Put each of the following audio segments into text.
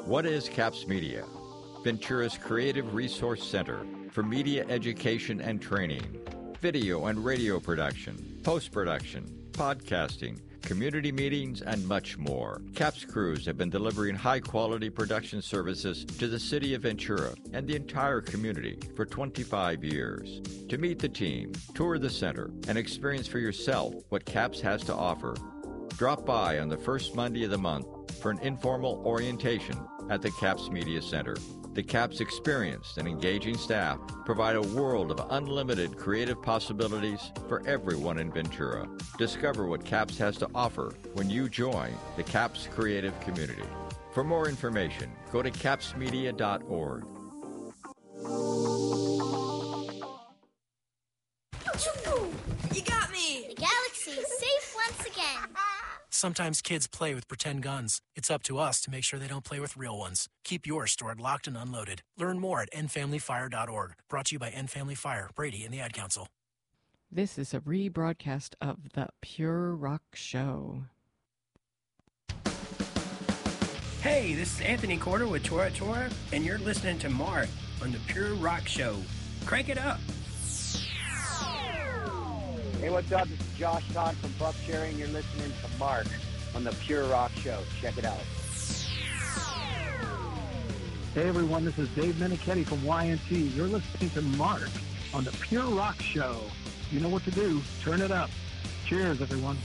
What is CAPS Media? Ventura's creative resource center for media education and training, video and radio production, post-production, podcasting, community meetings, and much more. CAPS crews have been delivering high-quality production services to the city of Ventura and the entire community for 25 years. To meet the team, tour the center, and experience for yourself what CAPS has to offer, drop by on the first Monday of the month for an informal orientation at the CAPS Media Center. The CAPS experienced and engaging staff provide a world of unlimited creative possibilities for everyone in Ventura. Discover what CAPS has to offer when you join the CAPS creative community. For more information, go to capsmedia.org. You got me! The galaxy is safe once again. Sometimes kids play with pretend guns. It's up to us to make sure they don't play with real ones. Keep yours stored locked and unloaded. Learn more at endfamilyfire.org. Brought to you by End Family Fire, Brady, and the Ad Council. This is a rebroadcast of The Pure Rock Show. Hey, this is Anthony Corder with Tora Tora, and you're listening to Mark on The Pure Rock Show. Crank it up. Hey, what's up? This is Josh Todd from Buckcherry, and you're listening to Mark on the Pure Rock Show. Check it out. Hey, everyone. This is Dave Menichetti from YNT. You're listening to Mark on the Pure Rock Show. You know what to do. Turn it up. Cheers, everyone.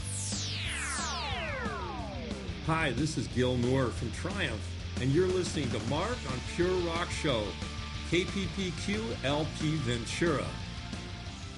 Hi, this is Gil Moore from Triumph, and you're listening to Mark on Pure Rock Show, KPPQ LP Ventura.